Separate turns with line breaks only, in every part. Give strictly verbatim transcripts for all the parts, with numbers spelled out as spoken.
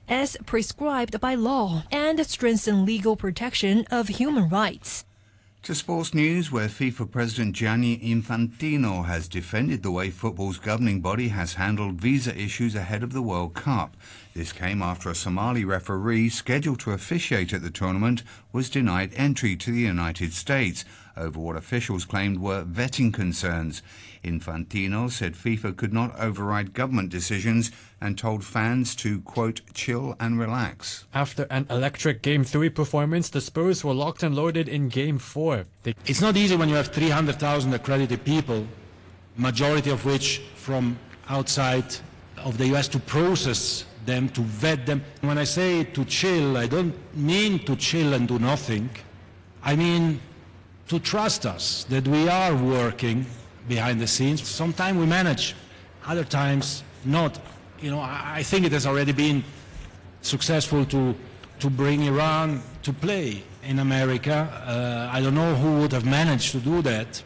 as prescribed by law and strengthen legal protection of human rights.
To sports news, where FIFA President Gianni Infantino has defended the way football's governing body has handled visa issues ahead of the World Cup. This came after a Somali referee scheduled to officiate at the tournament was denied entry to the United States over what officials claimed were vetting concerns. Infantino said FIFA could not override government decisions and told fans to, quote, chill and relax.
After an electric Game three performance, the Spurs were locked and loaded in Game four. They
it's not easy when you have three hundred thousand accredited people, majority of which from outside of the U S, to process them, to vet them. When I say to chill, I don't mean to chill and do nothing. I mean to trust us that we are working behind the scenes. Sometimes we manage, other times not. You know, I think it has already been successful to to bring Iran to play in America. Uh, I don't know who would have managed to do that.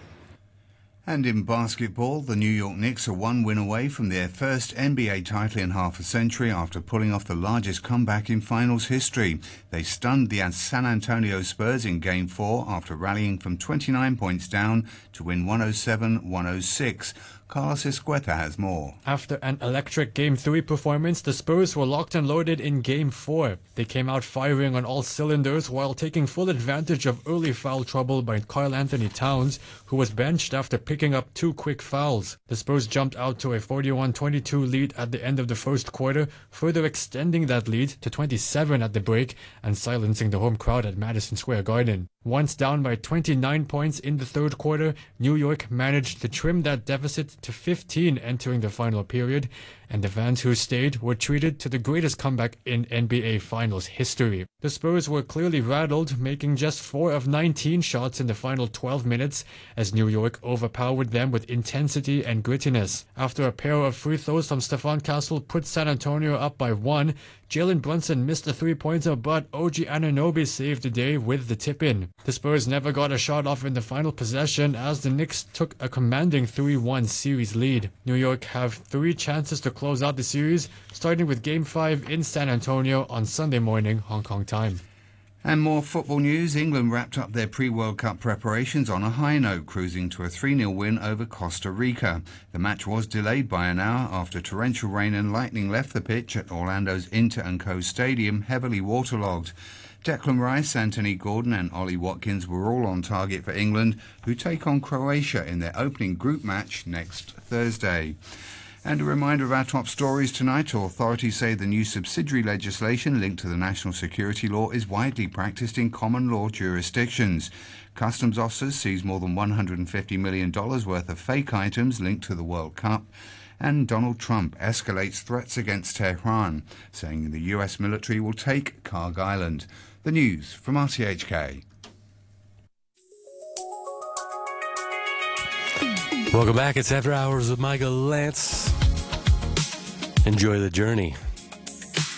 And in basketball, the New York Knicks are one win away from their first N B A title in half a century after pulling off the largest comeback in finals history. They stunned the San Antonio Spurs in Game four after rallying from twenty-nine points down to win one oh seven one oh six. Carlos Escueta has more.
After an electric Game three performance, the Spurs were locked and loaded in Game four. They came out firing on all cylinders while taking full advantage of early foul trouble by Karl Anthony Towns, who was benched after picking up two quick fouls. The Spurs jumped out to a forty-one twenty-two lead at the end of the first quarter, further extending that lead to twenty-seven at the break and silencing the home crowd at Madison Square Garden. Once down by twenty-nine points in the third quarter, New York managed to trim that deficit to fifteen entering the final period, and the fans who stayed were treated to the greatest comeback in N B A Finals history. The Spurs were clearly rattled, making just four of nineteen shots in the final twelve minutes, as New York overpowered them with intensity and grittiness. After a pair of free throws from Stephon Castle put San Antonio up by one, Jalen Brunson missed a three-pointer, but O G Anunoby saved the day with the tip-in. The Spurs never got a shot off in the final possession as the Knicks took a commanding three one series lead. New York have three chances to close out the series, starting with Game five in San Antonio on Sunday morning, Hong Kong time.
And more football news. England wrapped up their pre-World Cup preparations on a high note, cruising to a three nil win over Costa Rica. The match was delayed by an hour after torrential rain and lightning left the pitch at Orlando's Inter and Co Stadium heavily waterlogged. Declan Rice, Anthony Gordon and Ollie Watkins were all on target for England, who take on Croatia in their opening group match next Thursday. And a reminder of our top stories tonight. Authorities say the new subsidiary legislation linked to the national security law is widely practiced in common law jurisdictions. Customs officers seize more than one hundred fifty million dollars worth of fake items linked to the World Cup. And Donald Trump escalates threats against Tehran, saying the U S military will take Karg Island. The news from R T H K.
Welcome back. It's After Hours with Michael Lance. Enjoy the journey.